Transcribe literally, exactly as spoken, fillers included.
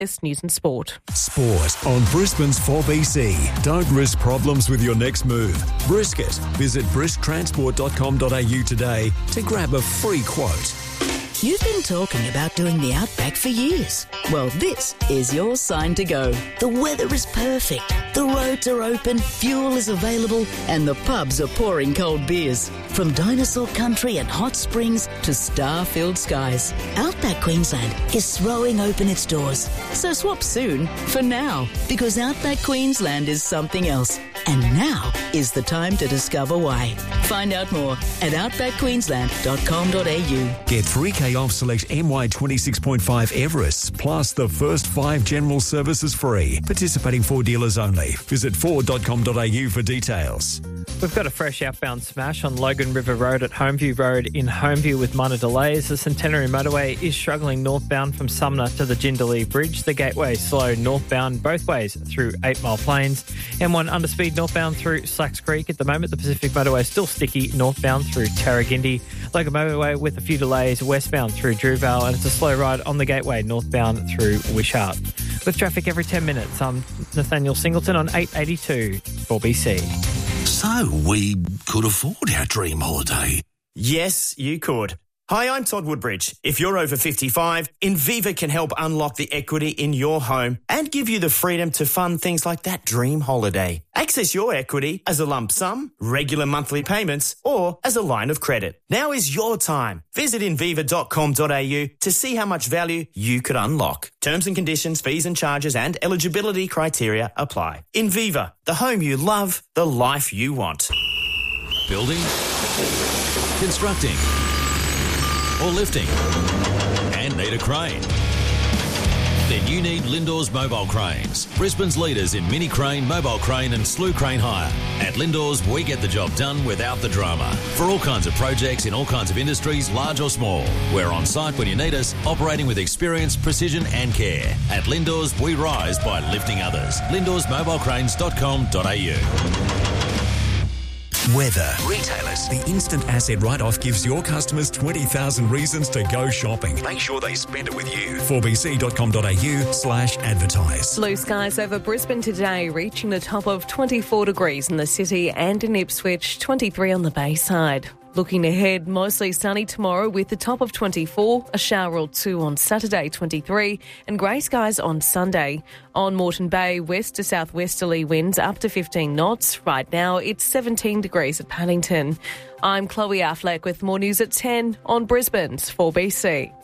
This News and Sport. Sport on Brisbane's four B C. Don't risk problems with your next move. Brisket. Visit brisk transport dot com dot a u today to grab a free quote. You've been talking about doing the Outback for years. Well, this is your sign to go. The weather is perfect, the roads are open, fuel is available, and the pubs are pouring cold beers. From dinosaur country and hot springs to star-filled skies, Outback Queensland is throwing open its doors. So swap soon for now, because Outback Queensland is something else. And now is the time to discover why. Find out more at outback queensland dot com dot a u. Get three k off select M Y twenty-six point five Everests, plus the first five general services free. Participating Ford dealers only. Visit ford dot com dot a u for details. We've got a fresh outbound smash on Logan River Road at Homeview Road in Homeview with minor delays. The Centenary Motorway is struggling northbound from Sumner to the Jindalee Bridge. The Gateway slow northbound both ways through Eight Mile Plains. M one underspeed northbound through Slacks Creek. At the moment, the Pacific Motorway is still sticky northbound through Tarragindi. Logan Motorway with a few delays westbound through Drewvale, and it's a slow ride on the Gateway northbound through Wishart. With traffic every ten minutes, I'm Nathaniel Singleton on eight eighty-two four B C. So we could afford our dream holiday. Yes, you could. Hi, I'm Todd Woodbridge. If you're over fifty-five, Inviva can help unlock the equity in your home and give you the freedom to fund things like that dream holiday. Access your equity as a lump sum, regular monthly payments, or as a line of credit. Now is your time. Visit inviva dot com dot a u to see how much value you could unlock. Terms and conditions, fees and charges and eligibility criteria apply. Inviva, the home you love, the life you want. Building, constructing, or lifting, and need a crane? Then you need Lindor's Mobile Cranes, Brisbane's leaders in mini crane, mobile crane and slew crane hire. At Lindor's, we get the job done without the drama. For all kinds of projects in all kinds of industries, large or small. We're on site when you need us, operating with experience, precision and care. At Lindor's, we rise by lifting others. lindors mobile cranes dot com dot a u. Weather. Retailers. The instant asset write-off gives your customers twenty thousand reasons to go shopping. Make sure they spend it with you. four b c dot com dot a u slash advertise. Blue skies over Brisbane today, reaching the top of twenty-four degrees in the city and in Ipswich, twenty-three on the Bayside. Looking ahead, mostly sunny tomorrow with the top of twenty-four, a shower or two on Saturday, twenty-three, and grey skies on Sunday. On Moreton Bay, west to southwesterly winds up to fifteen knots. Right now, it's seventeen degrees at Paddington. I'm Chloe Affleck with more news at ten on Brisbane's four B C.